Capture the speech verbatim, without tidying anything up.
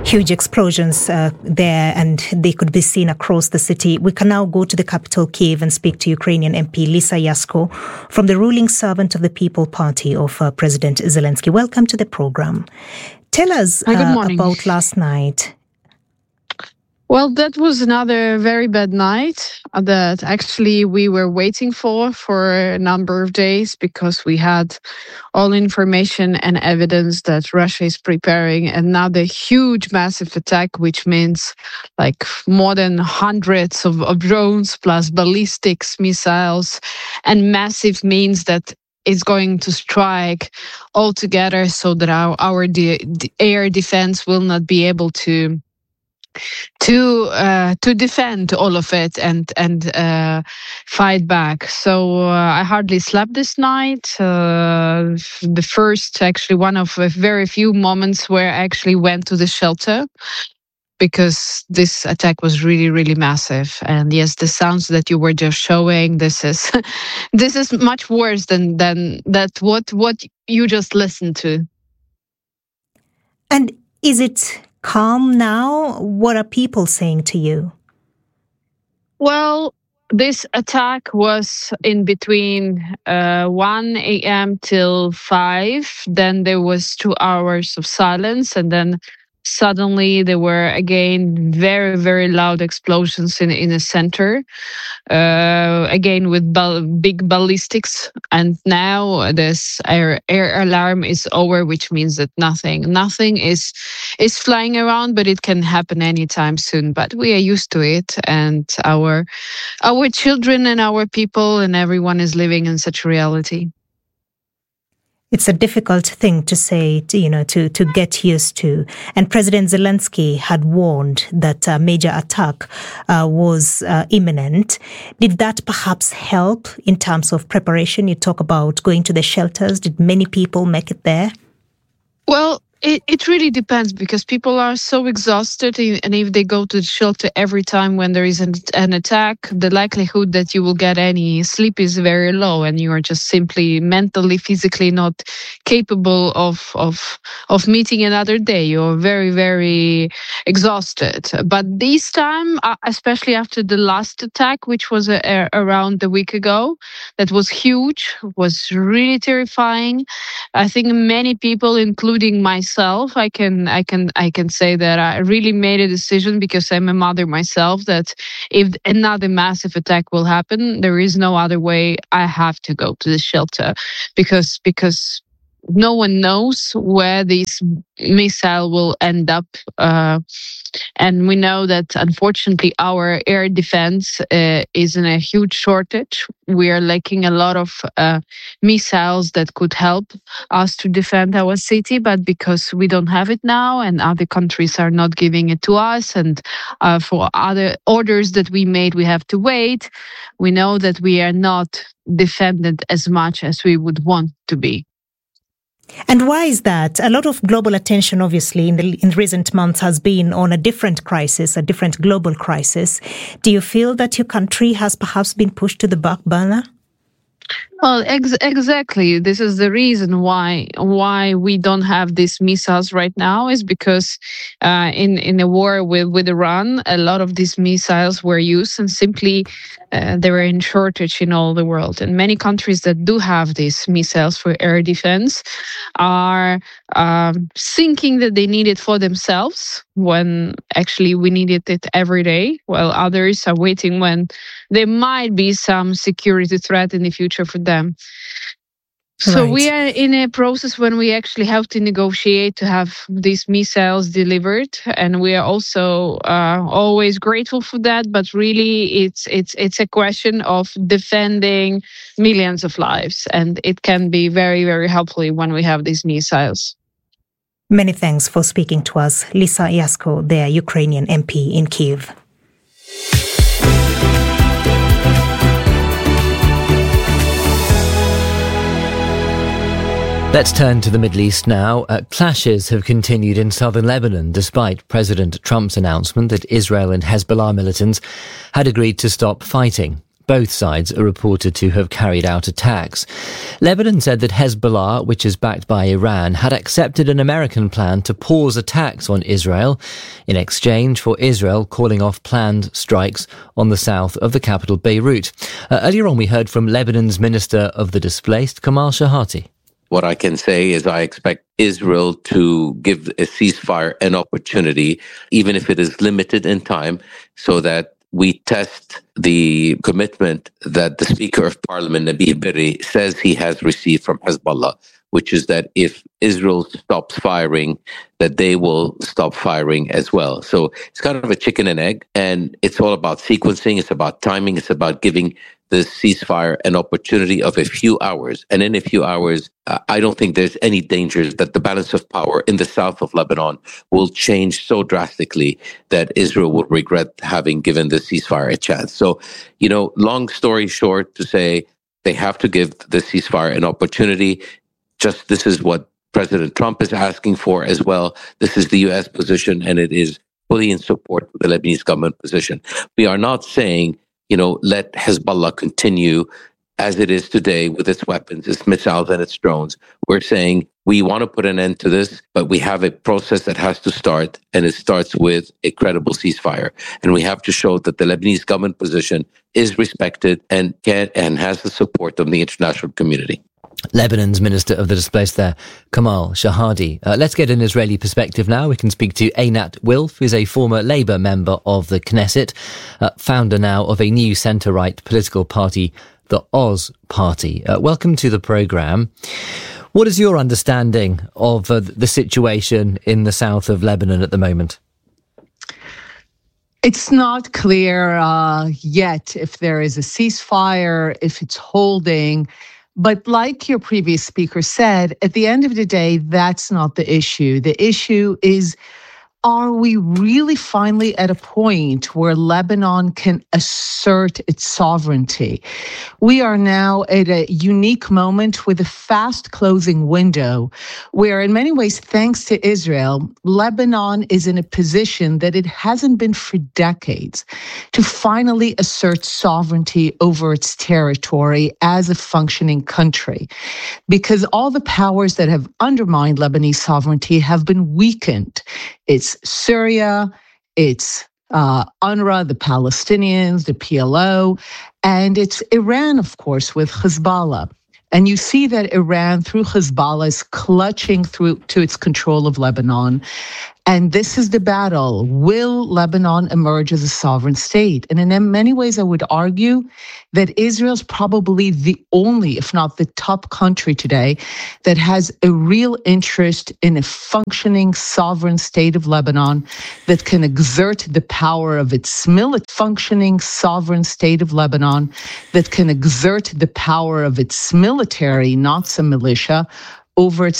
huge explosions uh, there, and they could be seen across the city. We can now go to the capital, Kyiv, and speak to Ukrainian M P Lisa Yasko from the ruling Servant of the People Party of uh, President Zelensky. Welcome to the program. Tell us Hi, uh, about last night. Well, that was another very bad night that actually we were waiting for for a number of days, because we had all information and evidence that Russia is preparing another huge, massive attack, which means like more than hundreds of, of drones plus ballistics missiles, and massive means that is going to strike all together so that our, our de- de- air defense will not be able to to uh, to defend all of it and and uh, fight back. So uh, I hardly slept this night. Uh, the first, actually, one of a very few moments where I actually went to the shelter, because this attack was really, really massive. And yes, the sounds that you were just showing, this is this is much worse than than that what what you just listened to. And is it calm now? What are people saying to you? Well, this attack was in between uh, one a.m. till five. Then there was two hours of silence, and then suddenly there were again very, very loud explosions in in the center, uh, again with bal- big ballistics. And now this air air alarm is over, which means that nothing, nothing is is flying around, but it can happen anytime soon. But we are used to it, and our our children and our people and everyone is living in such reality. It's a difficult thing to say, to, you know, to, to get used to. And President Zelensky had warned that a major attack uh, was uh, imminent. Did that perhaps help in terms of preparation? You talk about going to the shelters. Did many people make it there? Well, It it really depends, because people are so exhausted, and if they go to the shelter every time when there is an, an attack, the likelihood that you will get any sleep is very low, and you are just simply mentally, physically not capable of of of meeting another day. You're very, very exhausted. But this time, especially after the last attack, which was a, a, around a week ago, that was huge, was really terrifying. I think many people, including myself, Myself, I can, I can, I can say that I really made a decision, because I'm a mother myself, that if another massive attack will happen, there is no other way. I have to go to the shelter, because because no one knows where this missile will end up, uh, and we know that unfortunately our air defense uh, is in a huge shortage. We are lacking a lot of uh, missiles that could help us to defend our city, but because we don't have it now, and other countries are not giving it to us, and uh, for other orders that we made, we have to wait. We know that we are not defended as much as we would want to be. And why is that? A lot of global attention, obviously, in the in recent months has been on a different crisis, a different global crisis. Do you feel that your country has perhaps been pushed to the back burner? Well, ex- exactly. This is the reason why why we don't have these missiles right now, is because uh, in in a war with, with Iran, a lot of these missiles were used, and simply uh, they were in shortage in all the world. And many countries that do have these missiles for air defense are um, thinking that they need it for themselves, when actually we needed it every day, while others are waiting when there might be some security threat in the future for them. So Right. we are in a process when we actually have to negotiate to have these missiles delivered, and we are also uh, always grateful for that. But really, it's it's it's a question of defending millions of lives, and it can be very, very helpful when we have these missiles. Many thanks for speaking to us. Lisa Yasko, the Ukrainian M P in Kyiv. Let's turn to the Middle East now. Uh, clashes have continued in southern Lebanon despite President Trump's announcement that Israel and Hezbollah militants had agreed to stop fighting. both sides are reported to have carried out attacks. Lebanon said that Hezbollah, which is backed by Iran, had accepted an American plan to pause attacks on Israel in exchange for Israel calling off planned strikes on the south of the capital Beirut. Uh, earlier on, we heard from Lebanon's Minister of the Displaced, Kamal Shahati. What I can say is I expect Israel to give a ceasefire an opportunity, even if it is limited in time, so that we test the commitment that the Speaker of Parliament, Nabih Berri, says he has received from Hezbollah, which is that if Israel stops firing, that they will stop firing as well. So it's kind of a chicken and egg, and it's all about sequencing. It's about timing. It's about giving the ceasefire an opportunity of a few hours. And in a few hours, uh, I don't think there's any danger that the balance of power in the south of Lebanon will change so drastically that Israel will regret having given the ceasefire a chance. So, you know, long story short, to say they have to give the ceasefire an opportunity. Just this is what President Trump is asking for as well. This is the U S position, and it is fully in support of the Lebanese government position. We are not saying, you know, let Hezbollah continue as it is today with its weapons, its missiles, and its drones. We're saying we want to put an end to this, but we have a process that has to start, and it starts with a credible ceasefire. And we have to show that the Lebanese government position is respected and can and has the support of the international community. Lebanon's Minister of the Displaced there, Kamal Shahadi. Uh, let's get an Israeli perspective now. We can speak to Einat Wilf, who's a former Labour member of the Knesset, uh, founder now of a new centre-right political party, the Oz Party. Uh, welcome to the programme. What is your understanding of uh, the situation in the south of Lebanon at the moment? It's not clear uh, yet if there is a ceasefire, if it's holding. But like your previous speaker said, at the end of the day, that's not the issue. The issue is, are we really finally at a point where Lebanon can assert its sovereignty? We are now at a unique moment with a fast closing window where, in many ways, thanks to Israel, Lebanon is in a position that it hasn't been for decades to finally assert sovereignty over its territory as a functioning country. Because all the powers that have undermined Lebanese sovereignty have been weakened. It's Syria, it's uh, UNRWA, the Palestinians, the P L O, and it's Iran, of course, with Hezbollah. And you see that Iran, through Hezbollah, is clutching through to its control of Lebanon. And this is the battle. Will Lebanon emerge as a sovereign state? And in many ways, I would argue that Israel's probably the only, if not the top country today that has a real interest in a functioning sovereign state of Lebanon that can exert the power of its military functioning sovereign state of Lebanon that can exert the power of its military, not some militia, over its